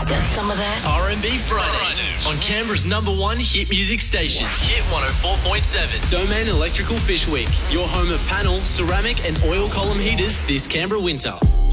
Got some of that? R&B Fridays on Canberra's #1 hit music station, Hit 104.7. Domain Electrical Fish Week, your home of panel, ceramic and oil column heaters this Canberra winter.